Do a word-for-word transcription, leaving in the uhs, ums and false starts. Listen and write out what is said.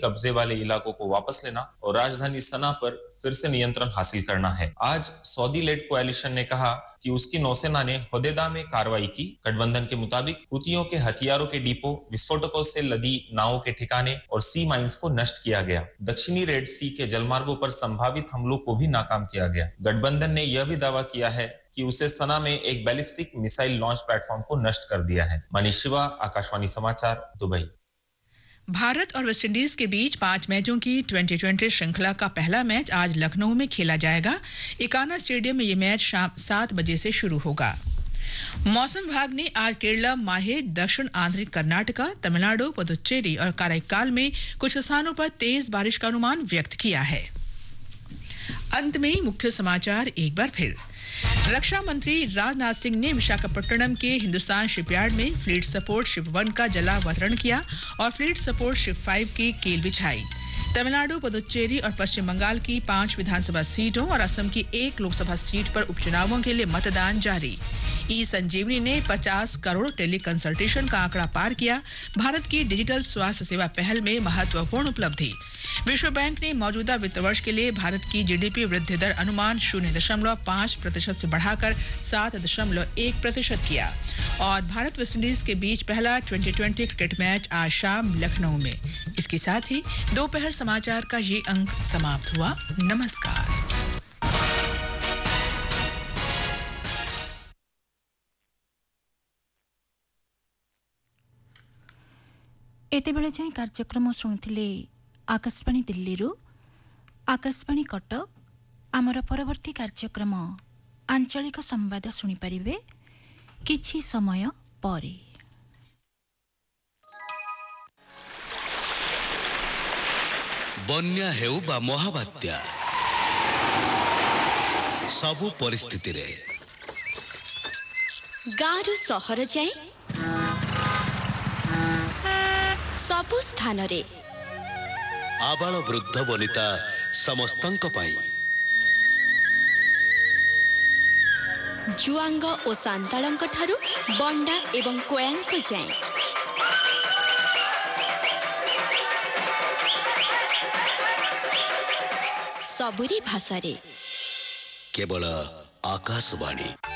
कब्जे वाले इलाकों को वापस लेना और राजधानी सना पर फिर से नियंत्रण हासिल करना है। आज सऊदी लेड कोएलिशन ने कहा कि उसकी नौसेना ने होदेदा में कार्रवाई की। गठबंधन के मुताबिक हुतियों के हथियारों के डिपो, विस्फोटकों से लदी नावों के ठिकाने और सी माइंस को नष्ट किया गया। दक्षिणी रेड सी के जलमार्गों पर संभावित हमलों को भी नाकाम किया गया। गठबंधन ने यह भी दावा किया है कि उसे सना में एक बैलिस्टिक मिसाइल लॉन्च प्लेटफॉर्म को नष्ट कर दिया है। मनीष शिवा, आकाशवाणी समाचार, दुबई। भारत और वेस्टइंडीज के बीच पांच मैचों की ट्वेंटी ट्वेंटी श्रृंखला का पहला मैच आज लखनऊ में खेला जाएगा। इकाना स्टेडियम में यह मैच शाम सात बजे से शुरू होगा। मौसम विभाग ने आज केरला, माहे, दक्षिण आंध्र कर्नाटका, तमिलनाडु, पुदुचेरी और कराईकाल में कुछ स्थानों पर तेज बारिश का अनुमान व्यक्त किया है। अंत में मुख्य समाचार एक बार फिर। रक्षा मंत्री राजनाथ सिंह ने विशाखापट्टनम के हिंदुस्तान शिपयार्ड में फ्लीट सपोर्ट शिप वन का जलावतरण किया और फ्लीट सपोर्ट शिप फाइव की कील बिछाई। तमिलनाडु, पुदुचेरी और पश्चिम बंगाल की पांच विधानसभा सीटों और असम की एक लोकसभा सीट पर उपचुनावों के लिए मतदान जारी। ई संजीवनी ने पचास करोड़ टेली कंसल्टेशन का आंकड़ा पार किया। भारत की डिजिटल स्वास्थ्य सेवा पहल में महत्वपूर्ण उपलब्धि। विश्व बैंक ने मौजूदा वित्त वर्ष के लिए भारत की जीडीपी वृद्धि दर अनुमान शून्य दशमलव पांच प्रतिशत से बढ़ाकर सात दशमलव एक प्रतिशत किया। और भारत वेस्टइंडीज के बीच पहला ट्वेंटी ट्वेंटी क्रिकेट मैच आज शाम लखनऊ में। इसके साथ ही दोपहर समाचार का ये अंक समाप्त हुआ। नमस्कार। एते बेले जाए कार्यक्रम शुणुथिले आकाशवाणी दिल्ली रु आकाशवाणी कटक। आमर परवर्ती कार्यक्रम आंचलिक संवाद शुणी परिबे किछि समय परे। बन्या हेउ बा महाबात्या सबु परिस्थिति रे गारु सहर जाए सबु स्थान रे आबाल वृद्ध वनिता समस्तंक पाई जुआंग ओ सांतालंक ठारू बंडा एवं कोयांक जाए सबुरी भाषा रे केवल आकाशवाणी।